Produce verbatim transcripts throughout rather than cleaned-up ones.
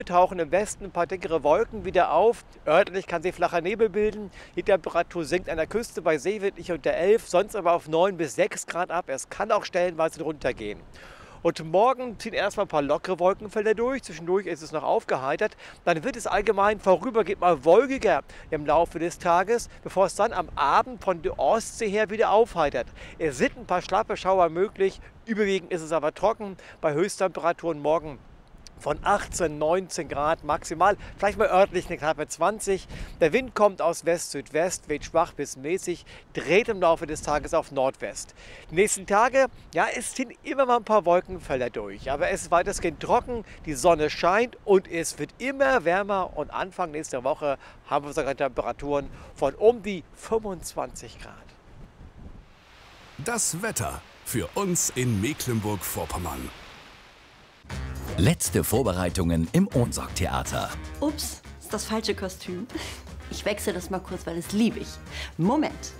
Tauchen im Westen ein paar dickere Wolken wieder auf. Örtlich kann sich flacher Nebel bilden. Die Temperatur sinkt an der Küste bei Seewind nicht unter elf, sonst aber auf neun bis sechs Grad ab. Es kann auch stellenweise drunter gehen. Und morgen ziehen erstmal ein paar lockere Wolkenfelder durch. Zwischendurch ist es noch aufgeheitert. Dann wird es allgemein vorübergehend mal wolkiger im Laufe des Tages, bevor es dann am Abend von der Ostsee her wieder aufheitert. Es sind ein paar schlappe Schauer möglich. Überwiegend ist es aber trocken. Bei Höchsttemperaturen morgen von achtzehn, neunzehn Grad maximal, vielleicht mal örtlich eine knappe zwanzig. Der Wind kommt aus West-Südwest, weht schwach bis mäßig, dreht im Laufe des Tages auf Nordwest. Die nächsten Tage, ja, es ziehen immer mal ein paar Wolkenfelder durch, aber es ist weitestgehend trocken, die Sonne scheint und es wird immer wärmer und Anfang nächster Woche haben wir sogar Temperaturen von um die fünfundzwanzig Grad. Das Wetter für uns in Mecklenburg-Vorpommern. Letzte Vorbereitungen im Ohnsorg-Theater. Ups, ist das falsche Kostüm. Ich wechsle das mal kurz, weil das liebe ich. Moment.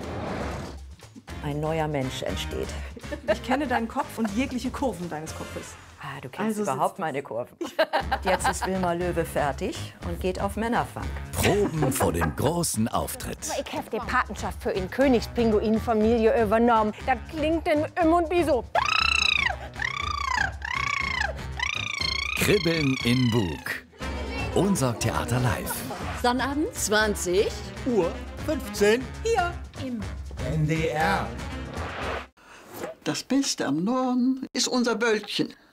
Ein neuer Mensch entsteht. Ich kenne deinen Kopf und jegliche Kurven deines Kopfes. Ah, du kennst Also überhaupt meine Kurven. Jetzt ist Wilma Löwe fertig und geht auf Männerfang. Proben vor dem großen Auftritt. Ich habe die Patenschaft für in Königspinguin-Familie übernommen. Das klingt denn im und wie so. Kribbeln in Bug. Ohnsorg-Theater live. Sonnabend, zwanzig Uhr fünfzehn. hier im N D R. Das Beste am Norden ist unser Wöldchen.